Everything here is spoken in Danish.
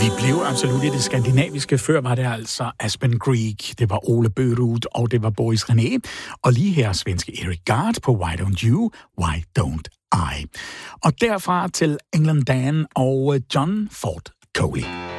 Vi blev absolut i det skandinaviske. Før var det altså Aspen Creek, det var Ole Børup, og det var Boris René. Og lige her svenske Eric Gard på Why Don't You, Why Don't I? Og derfra til England Dan og John Ford Coley.